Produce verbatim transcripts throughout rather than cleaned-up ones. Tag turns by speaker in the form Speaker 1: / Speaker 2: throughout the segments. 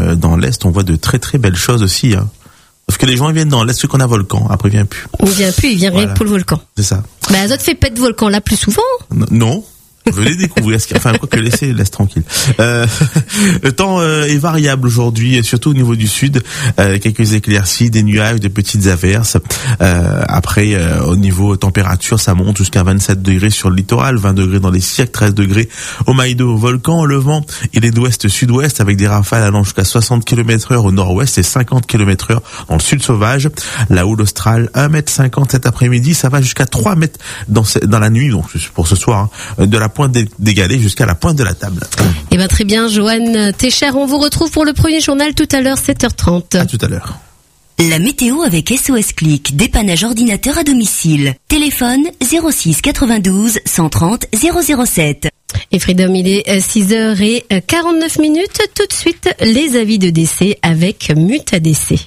Speaker 1: euh, dans l'Est, on voit de très très belles choses aussi. Hein. Parce que les gens ils viennent dans l'Est, ceux qu'on a volcan, après ils viennent plus.
Speaker 2: Il vient plus, il vient rien
Speaker 1: Voilà.
Speaker 2: que pour le volcan.
Speaker 1: C'est ça.
Speaker 2: Bah, Azote fait pas de volcan là plus souvent.
Speaker 1: N- Non. Venez découvrir ce qu'il y a. Enfin, quoi que laissez, laisse tranquille. Euh, le temps euh, est variable aujourd'hui, surtout au niveau du sud. Euh, quelques éclaircies, des nuages, des petites averses. Euh, après, euh, au niveau température, ça monte jusqu'à vingt-sept degrés sur le littoral, vingt degrés dans les Siècles, treize degrés au Maïdo, au volcan. Le vent, il est d'ouest-sud-ouest avec des rafales allant jusqu'à soixante kilomètres heure au nord-ouest et cinquante kilomètres heure dans le sud sauvage. La houle australe, un mètre cinquante cet après-midi. Ça va jusqu'à trois mètres dans, ce, dans la nuit, donc pour ce soir, hein, de la pointe des galets jusqu'à la pointe de la table.
Speaker 2: Eh ben très bien, Joanne Técher, on vous retrouve pour le premier journal tout à l'heure, sept heures trente.
Speaker 1: À tout à l'heure.
Speaker 3: La météo avec S O S Click, dépannage ordinateur à domicile. Téléphone zéro six quatre-vingt-douze cent trente zéro zéro sept.
Speaker 2: Et Freedom, il est six heures quarante-neuf minutes. Tout de suite, les avis de décès avec Muta D C.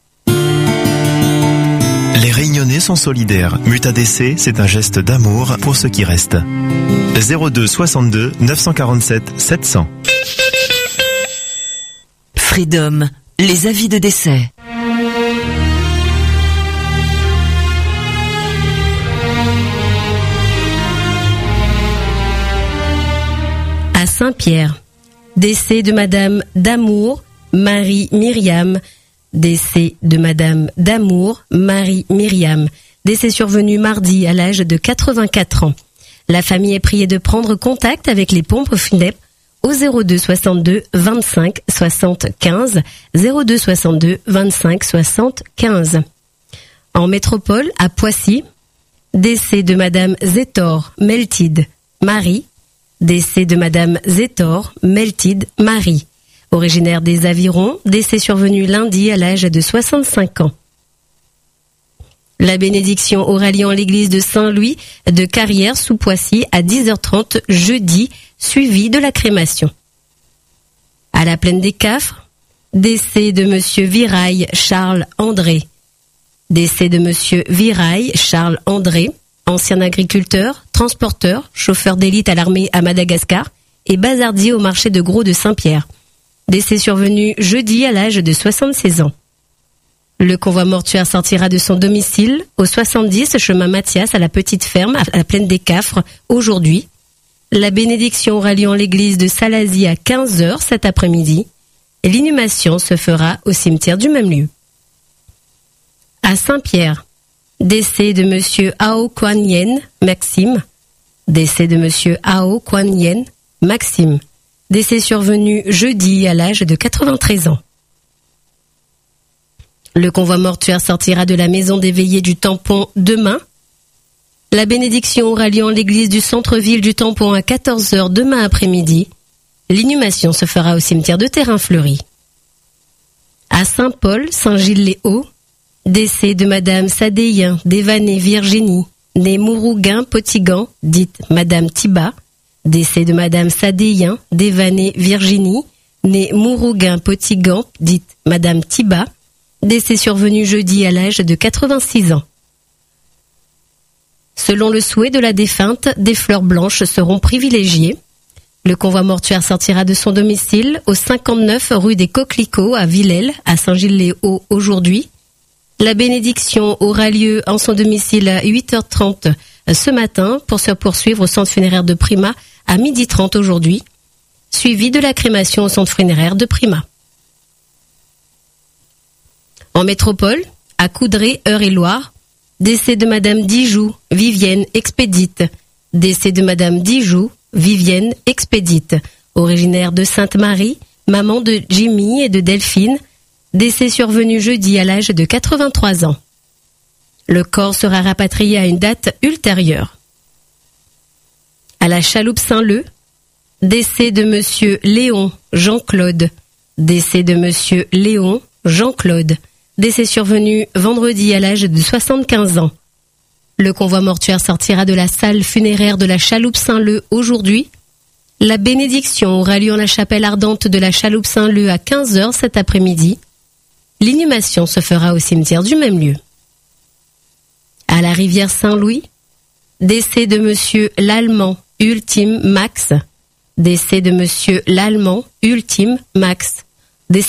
Speaker 4: Les Réunionnais sont solidaires. Muta D C, c'est un geste d'amour pour ceux qui restent. zéro deux soixante-deux neuf cent quarante-sept sept cents.
Speaker 3: Freedom, les avis de décès.
Speaker 2: À Saint-Pierre, décès de Madame Damour, Marie Myriam. Décès de Madame Damour, Marie Myriam. Décès survenu mardi à l'âge de quatre-vingt-quatre ans. La famille est priée de prendre contact avec les pompes funèbres au zéro deux soixante-deux vingt-cinq soixante-quinze, zéro deux soixante-deux vingt-cinq soixante-quinze. En métropole, à Poissy, décès de Madame Zétor Meltide Marie. Décès de Madame Zétor Meltide Marie. Originaire des Avirons, décès survenu lundi à l'âge de soixante-cinq ans. La bénédiction aura lieu en l'église de Saint-Louis de Carrière sous Poissy à dix heures trente jeudi, suivi de la crémation. À la Plaine des Cafres, décès de Monsieur Viraille Charles André. Décès de Monsieur Viraille Charles André, ancien agriculteur, transporteur, chauffeur d'élite à l'armée à Madagascar et bazardier au marché de gros de Saint-Pierre. Décès survenu jeudi à l'âge de soixante-seize ans. Le convoi mortuaire sortira de son domicile au soixante-dix chemin Mathias à la Petite Ferme à la Plaine des Cafres aujourd'hui. La bénédiction aura lieu en l'église de Salazie à quinze heures cet après-midi. Et l'inhumation se fera au cimetière du même lieu. À Saint-Pierre, décès de Monsieur Ao Kuan Yen Maxime. Décès de Monsieur Ao Kuan Yen Maxime. Décès survenu jeudi à l'âge de quatre-vingt-treize ans. Le convoi mortuaire sortira de la maison des veillées du Tampon demain. La bénédiction aura lieu en l'église du centre-ville du Tampon à quatorze heures demain après-midi. L'inhumation se fera au cimetière de Terrain-Fleuri. À Saint-Paul, Saint-Gilles-les-Hauts, décès de Madame Sadéien Dévané Virginie, née Mourouguin-Potigan, dite Madame Thiba. Décès de Madame Sadéien Dévané Virginie, née Mourouguin-Potigan, dite Madame Thiba. Décès survenu jeudi à l'âge de quatre-vingt-six ans. Selon le souhait de la défunte, des fleurs blanches seront privilégiées. Le convoi mortuaire sortira de son domicile au cinquante-neuf rue des Coquelicots à Villèle, à Saint-Gilles-les-Hauts aujourd'hui. La bénédiction aura lieu en son domicile à huit heures trente ce matin pour se poursuivre au centre funéraire de Prima à midi trente aujourd'hui, suivi de la crémation au centre funéraire de Prima. En métropole, à Coudray, Eure-et-Loire, décès de Madame Dijoux, Vivienne Expédite. Décès de Madame Dijoux, Vivienne Expédite, originaire de Sainte-Marie, maman de Jimmy et de Delphine. Décès survenu jeudi à l'âge de quatre-vingt-trois ans. Le corps sera rapatrié à une date ultérieure. À la Chaloupe Saint-Leu, décès de Monsieur Léon Jean-Claude. Décès de Monsieur Léon Jean-Claude. Décès survenu vendredi à l'âge de soixante-quinze ans. Le convoi mortuaire sortira de la salle funéraire de la Chaloupe Saint-Leu aujourd'hui. La bénédiction aura lieu en la chapelle ardente de la Chaloupe Saint-Leu à quinze heures cet après-midi. L'inhumation se fera au cimetière du même lieu. À la rivière Saint-Louis, décès de Monsieur l'Allemand Ultime Max. Décès de Monsieur l'Allemand Ultime Max,